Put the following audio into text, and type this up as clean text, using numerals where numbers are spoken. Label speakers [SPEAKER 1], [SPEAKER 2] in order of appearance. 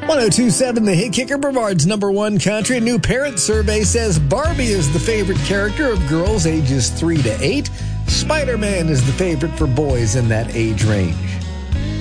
[SPEAKER 1] 1027 The Hit Kicker, Brevard's number one country. A new parent survey says Barbie is the favorite character of girls ages 3 to 8. Spider-Man is the favorite for boys in that age range.